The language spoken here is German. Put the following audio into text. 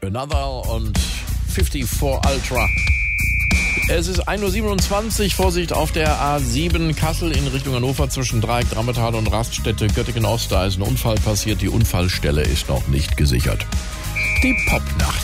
Another und 54 Ultra. Es ist 1:27 Uhr, Vorsicht auf der A7 Kassel in Richtung Hannover zwischen Dreieck, Drammetal und Raststätte Göttingen Ost. Da ist ein Unfall passiert, die Unfallstelle ist noch nicht gesichert. Die Popnacht.